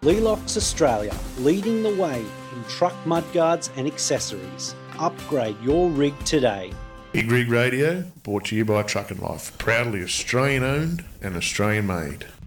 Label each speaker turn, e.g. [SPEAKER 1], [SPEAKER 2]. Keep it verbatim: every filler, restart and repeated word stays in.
[SPEAKER 1] Lelox Australia, leading the way in truck mudguards and accessories. Upgrade your rig today.
[SPEAKER 2] Big Rig Radio, brought to you by Truck and Life. Proudly Australian owned and Australian made.